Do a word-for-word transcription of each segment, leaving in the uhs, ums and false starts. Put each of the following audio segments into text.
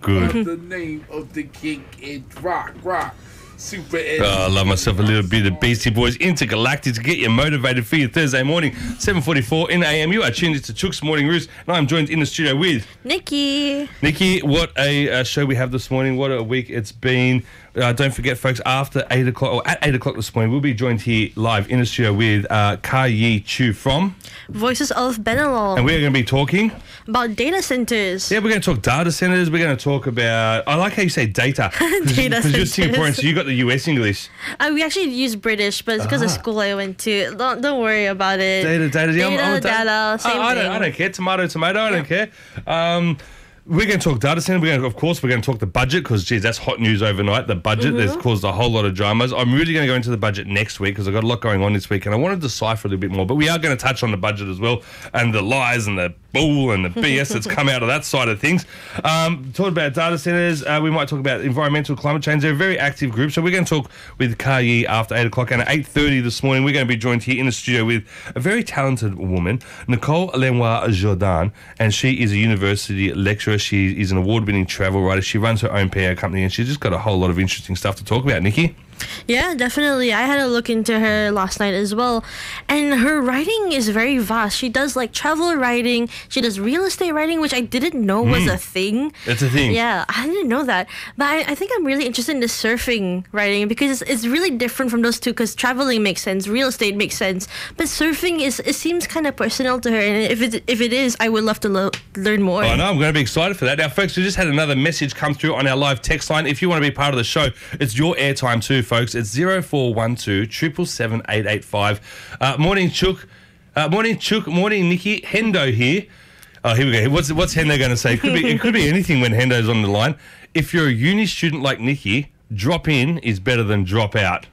good. The name of the kick is rock, rock. Super Ed. Oh, I love myself a little bit of Beastie Boys Intergalactic to get you motivated for your Thursday morning. seven forty-four in A M. You are tuned into Chook's Morning Roost, and I'm joined in the studio with Nikki. Nikki, what a uh, show we have this morning. What a week it's been. Uh, don't forget, folks, after eight o'clock, or at eight o'clock this morning, we'll be joined here live in the studio with uh, Ka Yi Chu from Voices of Benelong. And we're going to be talking about data centers. Yeah, we're going to talk data centers. We're going to talk about, I like how you say data. Data Because you're centers. Singaporean, so you got the U S English. Uh, we actually use British, but it's because Ah. of school I went to. Don't, don't worry about it. Data, data, yeah, I'm- Data, I'm a data, same I, I thing. don't, I don't care. Tomato, tomato. I don't care. Um, we're going to talk data center. We're going to, of course, we're going to talk the budget because, geez, that's hot news overnight. The budget Mm-hmm. has caused a whole lot of dramas. I'm really going to go into the budget next week because I've got a lot going on this week, and I want to decipher a little bit more. But we are going to touch on the budget as well, and the lies and the bull and the B S that's come out of that side of things. Um, talk about data centers. Uh, we might talk about environmental climate change. They're a very active group, so we're going to talk with Ka Yi after eight o'clock. And at eight thirty this morning, we're going to be joined here in the studio with a very talented woman, Nicole Lenoir Jordan, and she is a university lecturer. She is an award-winning travel writer. She runs her own P R company, and she's just got a whole lot of interesting stuff to talk about. Nikki? Yeah, definitely. I had a look into her last night as well. And her writing is very vast. She does like travel writing. She does real estate writing, which I didn't know was a thing. It's a thing. Yeah, I didn't know that. But I, I think I'm really interested in the surfing writing because it's, it's really different from those two because traveling makes sense, real estate makes sense. But surfing, is it seems kind of personal to her. And if it, if it is, I would love to lo- learn more. Oh, no, I'm going to be excited for that. Now, folks, we just had another message come through on our live text line. If you want to be part of the show, it's your airtime too, folks. It's zero four one two, seven seven seven, eight eight five. Uh, morning, Chook. Uh, morning, Chook. Morning, Nikki. Hendo here. Oh, here we go. What's what's Hendo going to say? It could be, it could be anything when Hendo's on the line. If you're a uni student like Nikki, drop in is better than drop out.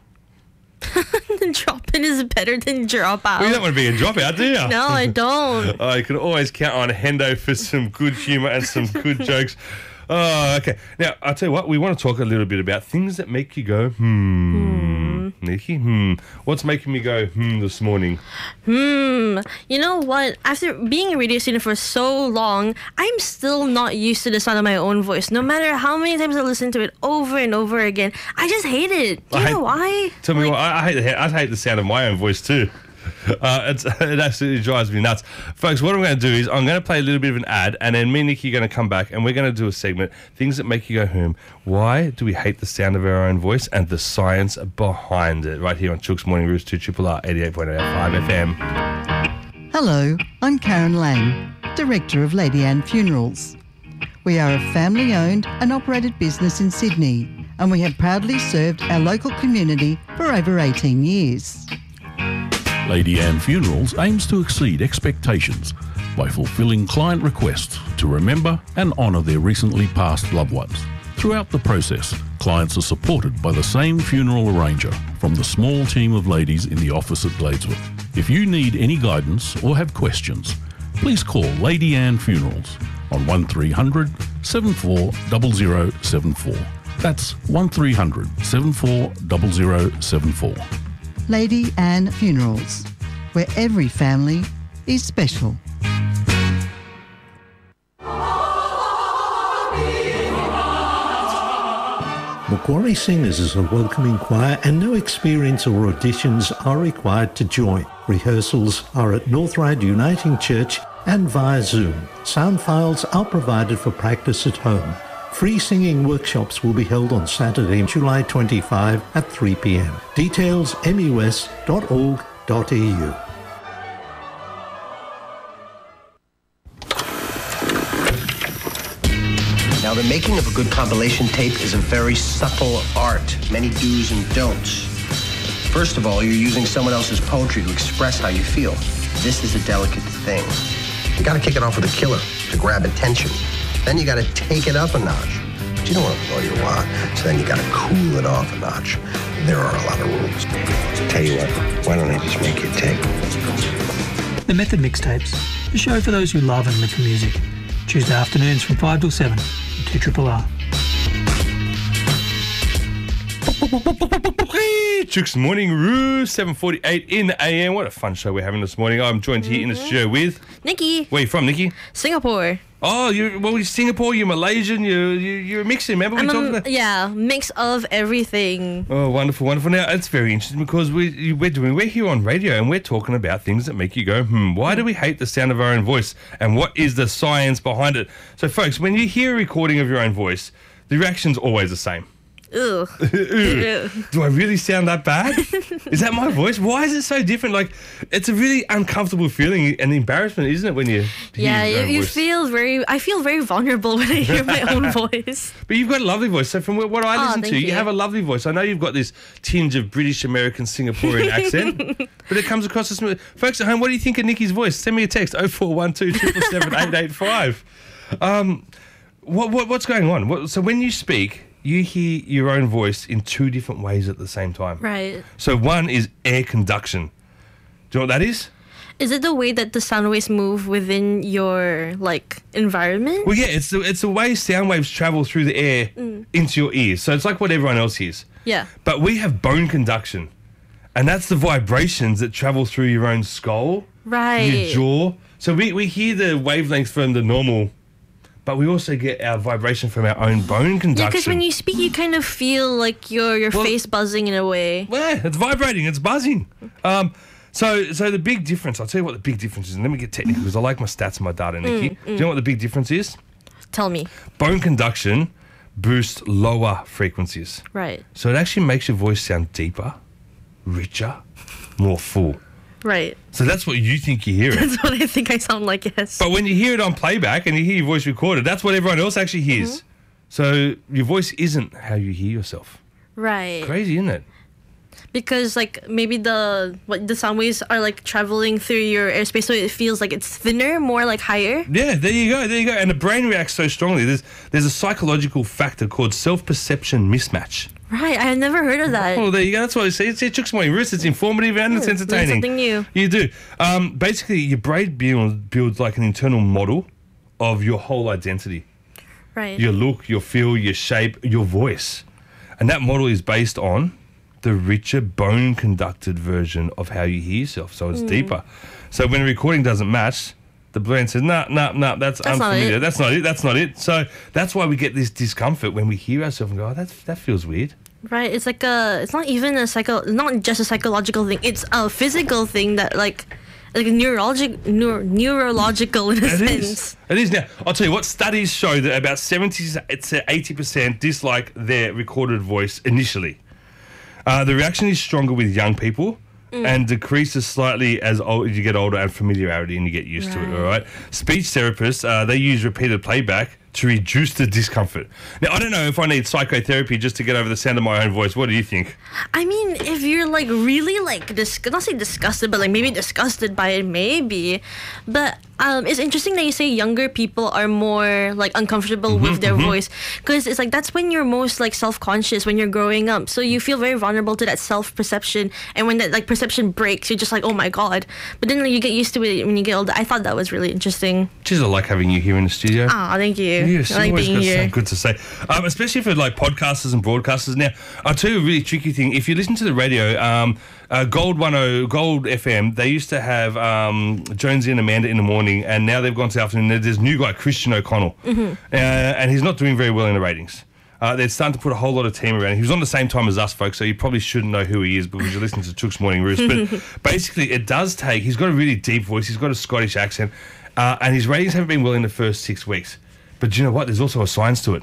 Drop in is better than drop out. Well, you don't want to be a dropout, do you? No, I don't. Oh, you can always count on Hendo for some good humour and some good jokes. Oh, okay. Now, I'll tell you what, we want to talk a little bit about things that make you go, hmm. hmm. Nikki, hmm. What's making me go, hmm, this morning? Hmm. You know what? After being a radio student for so long, I'm still not used to the sound of my own voice. No matter how many times I listen to it over and over again, I just hate it. Do you I hate- know why? Tell me what, I, I, hate the, I hate the sound of my own voice too. Uh, it's, it absolutely drives me nuts. Folks, what I'm going to do is I'm going to play a little bit of an ad, and then me and Nikki are going to come back and we're going to do a segment, things that make you go, hmm. Why do we hate the sound of our own voice and the science behind it? Right here on Chook's Morning Roost, two R R R eighty-eight point eight five F M. Hello, I'm Karen Lang, Director of Lady Anne Funerals. We are a family-owned and operated business in Sydney, and we have proudly served our local community for over eighteen years. Lady Anne Funerals aims to exceed expectations by fulfilling client requests to remember and honour their recently passed loved ones. Throughout the process, clients are supported by the same funeral arranger from the small team of ladies in the office at Bladesworth. If you need any guidance or have questions, please call Lady Anne Funerals on one three hundred, seven four zero zero seven four. That's one three hundred, seven four zero zero seven four. Lady Anne Funerals, where every family is special. Macquarie Singers is a welcoming choir and no experience or auditions are required to join. Rehearsals are at North Ryde Uniting Church and via Zoom. Sound files are provided for practice at home. Free singing workshops will be held on Saturday, July twenty-fifth at three p m. Details m u s dot org dot e u. Now, the making of a good compilation tape is a very subtle art, many do's and don'ts. First of all, you're using someone else's poetry to express how you feel. This is a delicate thing. You gotta kick it off with a killer to grab attention. Then you gotta take it up a notch. But you don't want to blow your wad, so then you gotta cool it off a notch. There are a lot of rules. Tell you what, why don't I just make you a tape? The Method Mixtapes, a show for those who love and live for music. Tuesday afternoons from five till seven, two R R R. Chook's Morning Roost, seven forty-eight in the A M. What a fun show we're having this morning. I'm joined here in the studio with... Nikki. Where are you from, Nikki? Singapore. Oh, you're well, you're Singapore, you're Malaysian, you're you, you're a mixing. Remember we I'm talked a, about? yeah, mix of everything. Oh, wonderful, wonderful. Now it's very interesting because we we're doing we're here on radio and we're talking about things that make you go, hmm. Why do we hate the sound of our own voice? And what is the science behind it? So, folks, when you hear a recording of your own voice, the reaction's always the same. Ugh. Ew. Do I really sound that bad? Is that my voice? Why is it so different? Like, it's a really uncomfortable feeling and embarrassment, isn't it, when you hear Yeah, your you, own you voice? feel very. I feel very vulnerable when I hear my own voice. But you've got a lovely voice. So from what what I Oh, listen to, thank you. you. have a lovely voice. I know you've got this tinge of British American Singaporean accent, but it comes across as smooth. Folks at home, what do you think of Nikki's voice? Send me a text oh four one two, seven seven seven, eight eight five. Um, what what what's going on? What, so when you speak, you hear your own voice in two different ways at the same time. Right. So one is air conduction. Do you know what that is? Is it the way that the sound waves move within your like environment? Well, yeah, it's the it's the way sound waves travel through the air into your ears. So it's like what everyone else hears. Yeah. But we have bone conduction, and that's the vibrations that travel through your own skull, Right. your jaw. So we, we hear the wavelengths from the normal, but we also get our vibration from our own bone conduction. Yeah, because when you speak, you kind of feel like your your Well- face buzzing in a way. Yeah, it's vibrating, it's buzzing. Um, so so the big difference, I'll tell you what the big difference is, and let me get technical because I like my stats and my data, Nikki. Do you know what the big difference is? Tell me. Bone conduction boosts lower frequencies. Right. So it actually makes your voice sound deeper, richer, more full. Right. So that's what you think you hear it. That's what I think I sound like. Yes. But when you hear it on playback and you hear your voice recorded, that's what everyone else actually hears. So your voice isn't how you hear yourself. Right. Crazy, isn't it? Because like maybe the what the sound waves are like traveling through your airspace, so it feels like it's thinner, more like higher. Yeah, there you go, there you go. And the brain reacts so strongly. There's there's a psychological factor called self-perception mismatch. Right. I had never heard of that. Oh, there you go. That's what I say. It's, it took my wrist. It's informative and it's learn entertaining. something new. You do. Um, basically, your brain build, builds like an internal model of your whole identity. Right. Your look, your feel, your shape, your voice. And that model is based on the richer bone conducted version of how you hear yourself. So it's deeper. So when a recording doesn't match, the brain says, nah, nah, nah, that's, That's not unfamiliar. it. That's not it. That's not it. So that's why we get this discomfort when we hear ourselves and go, oh, that, that feels weird. Right. It's like a. It's not even a psycho. Not just a psychological thing. It's a physical thing that like, like neurologic, neuro, neurological in a It sense. is. It is. Now, I'll tell you what, studies show that about seventy to eighty percent dislike their recorded voice initially. Uh, the reaction is stronger with young people and decreases slightly as old, you get older and familiarity and you get used to it, all right? Speech therapists, uh, they use repeated playback to reduce the discomfort. Now, I don't know if I need psychotherapy just to get over the sound of my own voice. What do you think? I mean, if you're like really like dis- not say disgusted, but like maybe disgusted by it, maybe. But um, it's interesting that you say younger people are more like uncomfortable with their voice, because it's like that's when you're most like self-conscious when you're growing up. So you feel very vulnerable to that self-perception, and when that like perception breaks, you're just like, oh my god. But then like, you get used to it when you get older. I thought that was really interesting. Geez, I like having you here in the studio. Ah, thank you. Yes, I like always being got here. something good to say, um, especially for like podcasters and broadcasters. Now, I'll tell you a really tricky thing. If you listen to the radio, um, uh, Gold ten, Gold F M, they used to have um, Jonesy and Amanda in the morning, and now they've gone to the afternoon. There's this new guy, Christian O'Connell, uh, and he's not doing very well in the ratings. Uh, they're starting to put a whole lot of team around him. He was on the same time as us, folks, so you probably shouldn't know who he is because you're listening to Chook's Morning Roost. But basically, it does take, he's got a really deep voice, he's got a Scottish accent, uh, and his ratings haven't been well in the first six weeks. But do you know what? There's also a science to it.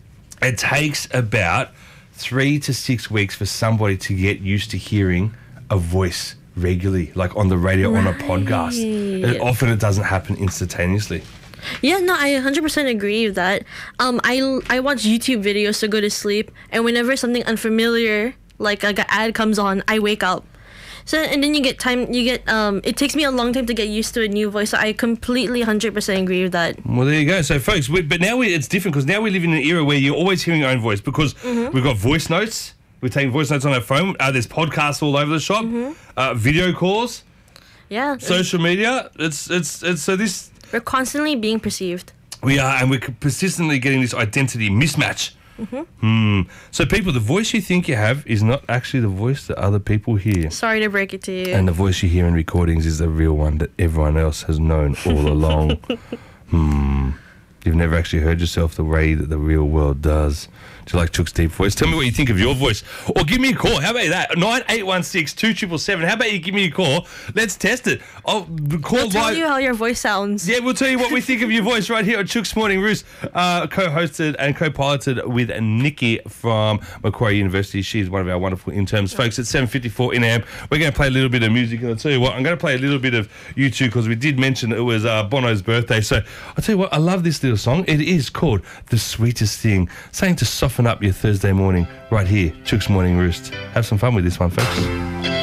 It takes about three to six weeks for somebody to get used to hearing a voice regularly, like on the radio, on a podcast. It, often it doesn't happen instantaneously. Yeah, no, I one hundred percent agree with that. Um, I, I watch YouTube videos to go to sleep, and whenever something unfamiliar, like, like an ad comes on, I wake up. So, and then you get time, you get, um, it takes me a long time to get used to a new voice, so I completely one hundred percent agree with that. Well, there you go. So, folks, we, but now we, it's different because now we live in an era where you're always hearing your own voice because we've got voice notes. We're taking voice notes on our phone. Uh, there's podcasts all over the shop. Uh, video calls, Yeah. social media. It's, it's, it's, so this... We're constantly being perceived. We are, and we're persistently getting this identity mismatch. Hmm. So, people, the voice you think you have is not actually the voice that other people hear. Sorry to break it to you. And the voice you hear in recordings is the real one that everyone else has known all along. Hmm. You've never actually heard yourself the way that the real world does. Do you like Chook's deep voice? Tell me what you think of your voice. Or give me a call. How about that? nine eight one six, two seven seven seven. How about you give me a call? Let's test it. I'll call We'll tell live. you how your voice sounds. Yeah, we'll tell you what we think of your voice right here on Chook's Morning Roost, uh, co-hosted and co-piloted with Nikki from Macquarie University. She's one of our wonderful interns. Folks, at seven fifty-four in A M, we're going to play a little bit of music, and I'll tell you what, I'm going to play a little bit of U two because we did mention it was uh, Bono's birthday. So I'll tell you what, I love this little song. It is called The Sweetest Thing, saying to soften up your Thursday morning right here, Chook's Morning Roost. Have some fun with this one, folks.